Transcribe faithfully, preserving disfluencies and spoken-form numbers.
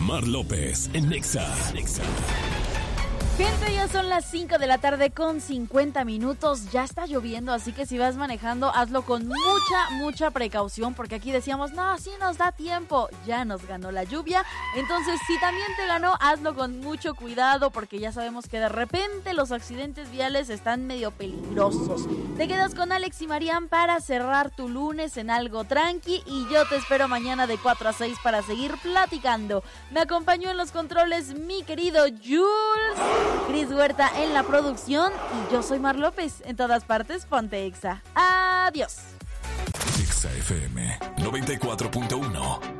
Mar López en Nexa. Nexa. Gente, ya son las cinco de la tarde con cincuenta minutos, ya está lloviendo, así que si vas manejando, hazlo con mucha, mucha precaución, porque aquí decíamos, no, sí nos da tiempo, ya nos ganó la lluvia, entonces si también te ganó, hazlo con mucho cuidado, porque ya sabemos que de repente los accidentes viales están medio peligrosos. Te quedas con Alex y Marian para cerrar tu lunes en algo tranqui, y yo te espero mañana de cuatro a seis para seguir platicando. Me acompañó en los controles mi querido Jules, Cris Huerta en la producción, y yo soy Mar López. En todas partes, ponte Exa. Adiós. Exa F M noventa y cuatro punto uno.